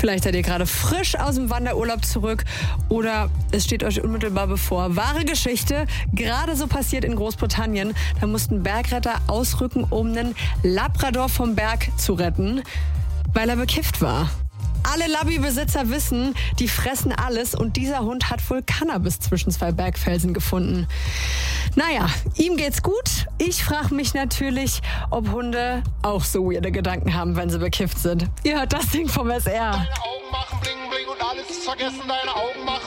Vielleicht seid ihr gerade frisch aus dem Wanderurlaub zurück oder es steht euch unmittelbar bevor. Wahre Geschichte, gerade so passiert in Großbritannien. Da mussten Bergretter ausrücken, um einen Labrador vom Berg zu retten, weil er bekifft war. Alle Labby-Besitzer wissen, die fressen alles und dieser Hund hat wohl Cannabis zwischen zwei Bergfelsen gefunden. Naja, ihm geht's gut. Ich frage mich natürlich, ob Hunde auch so weirde Gedanken haben, wenn sie bekifft sind. Ihr hört das Ding vom SR. Deine Augen machen bling bling und alles ist vergessen, deine Augen machen